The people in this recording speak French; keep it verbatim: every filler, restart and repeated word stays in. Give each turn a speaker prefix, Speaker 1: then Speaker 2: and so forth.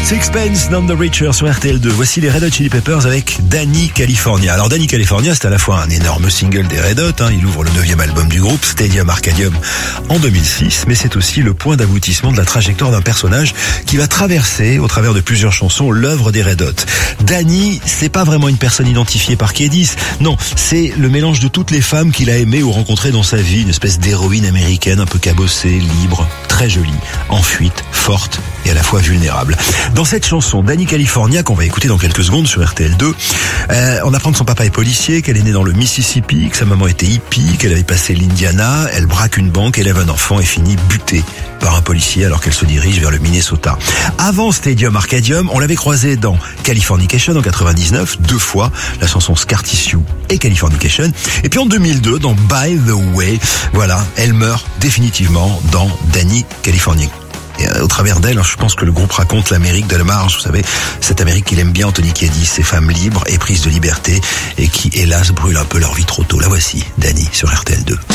Speaker 1: Sixpence None the Richer sur R T L deux. Voici les Red Hot Chili Peppers avec Danny California. Alors Danny California, c'est à la fois un énorme single des Red Hot, hein, il ouvre le neuvième album du groupe, Stadium Arcadium, en deux mille six, mais c'est aussi le point d'aboutissement de la trajectoire d'un personnage qui va traverser, au travers de plusieurs chansons, l'œuvre des Red Hot. Danny, c'est pas vraiment une personne identifiée par Kiedis, non, c'est le mélange de toutes les femmes qu'il a aimées ou rencontrées dans sa vie, une espèce d'héroïne américaine un peu cabossée, libre, très jolie, en fuite, forte et à la fois vulnérable. Dans cette chanson, Danny California, qu'on va écouter dans quelques secondes sur R T L deux, euh, on apprend que son papa est policier, qu'elle est née dans le Mississippi, que sa maman était hippie, qu'elle avait passé l'Indiana, elle braque une banque, élève un enfant et finit butée par un policier alors qu'elle se dirige vers le Minnesota. Avant Stadium Arcadium, on l'avait croisée dans Californication en quatre-vingt-dix-neuf, deux fois, la chanson Scar Tissue et Californication. Et puis en deux mille deux, dans By the Way, voilà, elle meurt définitivement dans Danny California. Et au travers d'elle, je pense que le groupe raconte l'Amérique de la marge, vous savez, cette Amérique qu'il aime bien, Anthony Kiedis, ces femmes libres et prises de liberté et qui, hélas, brûlent un peu leur vie trop tôt. La voici, Danny, sur R T L deux.